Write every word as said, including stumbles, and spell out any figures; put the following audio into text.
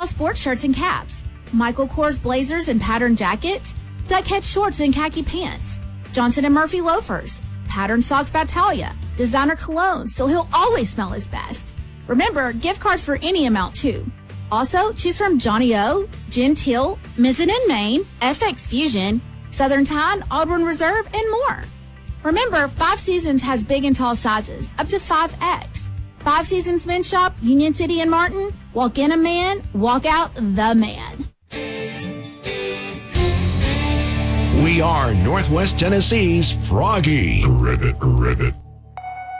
Tall sports shirts and caps, Michael Kors blazers and patterned jackets, Duckhead shorts and khaki pants, Johnson and Murphy loafers, patterned socks by Talia, designer cologne so he'll always smell his best. Remember, gift cards for any amount too. Also, choose from Johnny O, Gentile, Mizzen Maine, F X Fusion, Southern Tide, Auburn Reserve, and more. Remember, Five Seasons has big and tall sizes, up to five X. Five Seasons Men's Shop, Union City and Martin. Walk in a man, walk out the man. We are Northwest Tennessee's Froggy. Ribbit, ribbit.